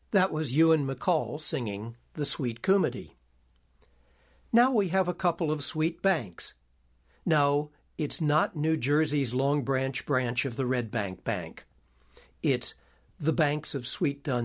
That was Ewan MacColl singing The Sweet Koomedy. Now we have a couple of sweet banks. No, it's not New Jersey's Long Branch branch of the Red Bank Bank. It's the banks of Sweet Dun